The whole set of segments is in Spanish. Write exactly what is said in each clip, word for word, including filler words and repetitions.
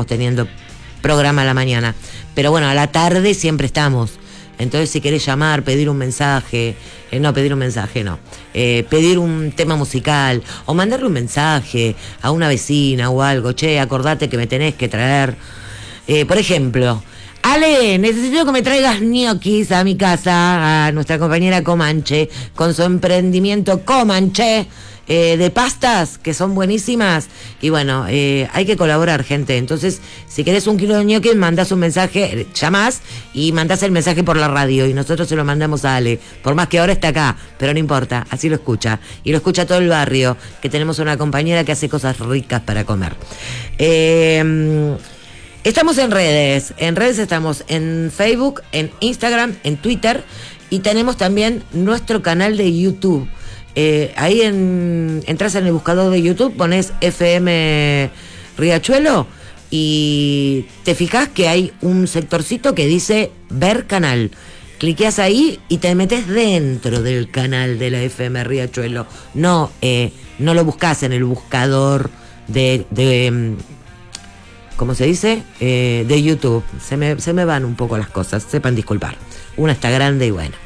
estamos teniendo programa a la mañana. Pero bueno, a la tarde siempre estamos. Entonces, si querés llamar, pedir un mensaje, eh, no, pedir un mensaje, no, eh, pedir un tema musical, o mandarle un mensaje a una vecina o algo, che, acordate que me tenés que traer, eh, por ejemplo, Ale, necesito que me traigas ñoquis a mi casa, a nuestra compañera Comanche, con su emprendimiento Comanche, eh, de pastas, que son buenísimas. Y bueno, eh, hay que colaborar, gente. Entonces, si querés un kilo de ñoquis, mandás un mensaje, llamás y mandás el mensaje por la radio, y nosotros se lo mandamos a Ale, por más que ahora está acá, pero no importa, así lo escucha. Y lo escucha todo el barrio, que tenemos una compañera que hace cosas ricas para comer. Eh... Estamos en redes, en redes estamos en Facebook, en Instagram, en Twitter, y tenemos también nuestro canal de YouTube. Eh, ahí en, entras en el buscador de YouTube, pones F M Riachuelo y te fijas que hay un sectorcito que dice ver canal. Cliqueas ahí y te metes dentro del canal de la F M Riachuelo. No, eh, no lo buscas en el buscador de... de ¿cómo se dice? Eh, de YouTube. Se me, se me van un poco las cosas, sepan disculpar. Una está grande y buena.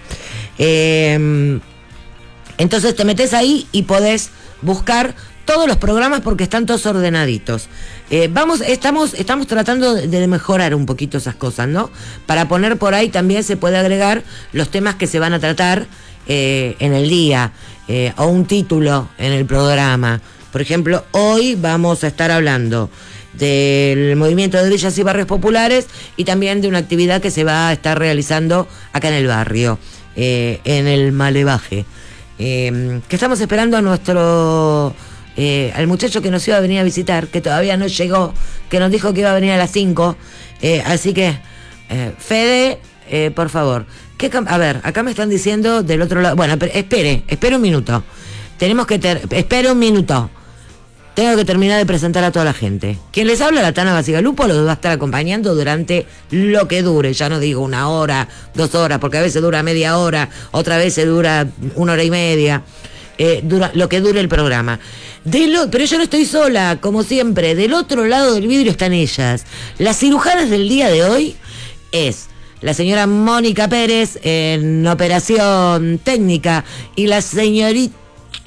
Eh, entonces te metes ahí y podés buscar todos los programas porque están todos ordenaditos. Eh, vamos, estamos, estamos tratando de mejorar un poquito esas cosas, ¿no? Para poner por ahí también se puede agregar los temas que se van a tratar eh, en el día, eh, o un título en el programa. Por ejemplo, hoy vamos a estar hablando del movimiento de villas y barrios populares y también de una actividad que se va a estar realizando acá en el barrio, eh, en el Malevaje, eh, que estamos esperando a nuestro eh, al muchacho que nos iba a venir a visitar, que todavía no llegó, que nos dijo que iba a venir a las cinco, eh, así que eh, Fede, eh, por favor, ¿qué cam- a ver, acá me están diciendo del otro lado, bueno, pero espere, espere un minuto, tenemos que ter- espere un minuto. Tengo que terminar de presentar a toda la gente. Quien les habla, la Tana Basigalupo, los va a estar acompañando durante lo que dure. Ya no digo una hora, dos horas, porque a veces dura media hora, otra vez se dura una hora y media. Eh, dura, lo que dure el programa. De lo, pero yo no estoy sola, como siempre. Del otro lado del vidrio están ellas. Las cirujanas del día de hoy es la señora Mónica Pérez en operación técnica y la señorita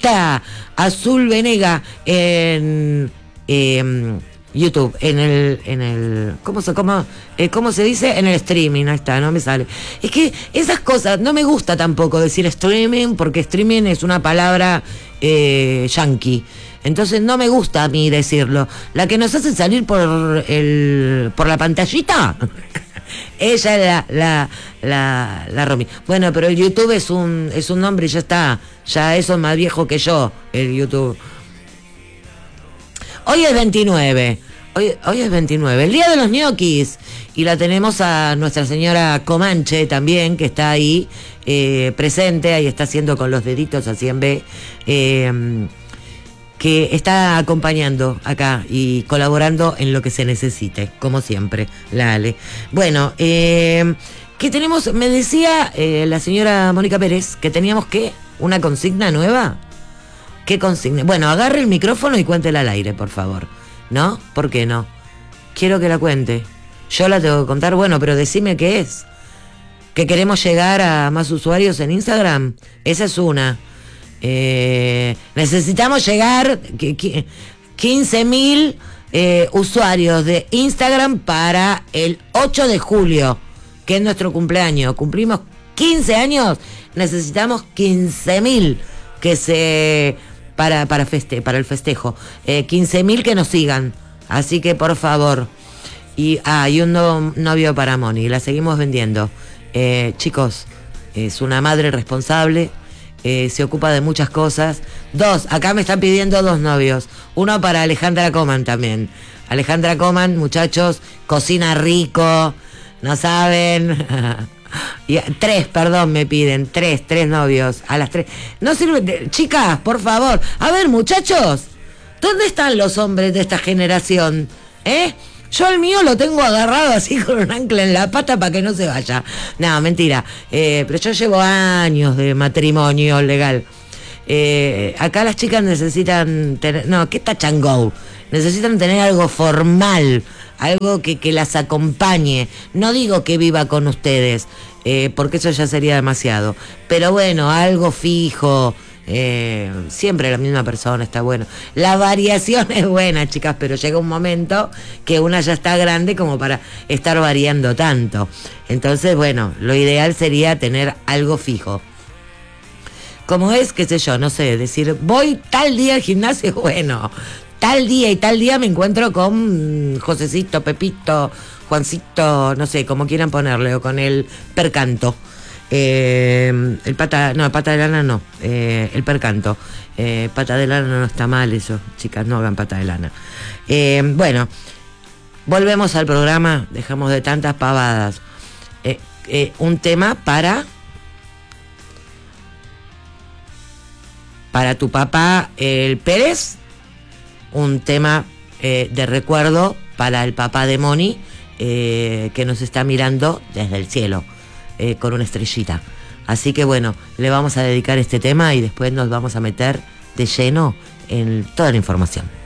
Azul Venega en eh, YouTube, en el, en el, ¿cómo se, cómo, eh, cómo se dice? En el streaming, ahí está, no me sale. Es que esas cosas, no me gusta tampoco decir streaming, porque streaming es una palabra eh, yankee. Entonces no me gusta a mí decirlo. La que nos hace salir por el, por la pantallita. Ella es la, la, la, la Romy. Bueno, pero el YouTube es un, es un nombre y ya está. Ya eso es más viejo que yo, el YouTube. Hoy es veintinueve. Hoy, hoy es veintinueve, el día de los ñoquis. Y la tenemos a nuestra señora Comanche también, que está ahí eh, presente. Ahí está haciendo con los deditos así en B. Eh, que está acompañando acá y colaborando en lo que se necesite, como siempre, la Ale. Bueno, eh, ¿qué tenemos? Me decía eh, la señora Mónica Pérez que teníamos que una consigna nueva. ¿Qué consigna? Bueno, agarre el micrófono y cuéntela al aire, por favor. ¿No? ¿Por qué no? Quiero que la cuente. Yo la tengo que contar, bueno, pero decime qué es. ¿Que queremos llegar a más usuarios en Instagram? Esa es una. Eh, necesitamos llegar quince mil eh, usuarios de Instagram para el ocho de julio, que es nuestro cumpleaños. Cumplimos quince años, necesitamos quince mil que se para para feste para el festejo, eh, quince mil que nos sigan, así que por favor. Y ah, y un no, novio para Moni, la seguimos vendiendo. Eh, chicos, es una madre responsable. Eh, se ocupa de muchas cosas. Dos, acá me están pidiendo dos novios. Uno para Alejandra Coman también. Alejandra Coman, muchachos, cocina rico, no saben. Y, tres, perdón, me piden. Tres, tres novios. A las tres. No sirve. Chicas, por favor. A ver, muchachos, ¿dónde están los hombres de esta generación? ¿Eh? Yo el mío lo tengo agarrado así con un ancla en la pata para que no se vaya. No, mentira. Eh, pero yo llevo años de matrimonio legal. Eh, acá las chicas necesitan tener... No, ¿qué touch and go? Necesitan tener algo formal, algo que, que las acompañe. No digo que viva con ustedes, eh, porque eso ya sería demasiado, pero bueno, algo fijo. Eh, siempre la misma persona está bueno. La variación es buena, chicas, pero llega un momento que una ya está grande como para estar variando tanto. Entonces, bueno, lo ideal sería tener algo fijo. Como es, qué sé yo, no sé, decir, voy tal día al gimnasio, bueno, tal día y tal día me encuentro con Josecito, Pepito, Juancito, no sé, como quieran ponerle, o con el percanto. Eh, el pata, no, el pata de lana no, eh, el percanto. Eh, pata de lana no está mal eso, chicas, no hagan pata de lana. Eh, bueno, volvemos al programa, dejamos de tantas pavadas. Eh, eh, un tema para para tu papá, el Pérez, un tema eh, de recuerdo para el papá de Moni, eh, que nos está mirando desde el cielo. Eh, con una estrellita. Así que bueno, le vamos a dedicar este tema y después nos vamos a meter de lleno en toda la información.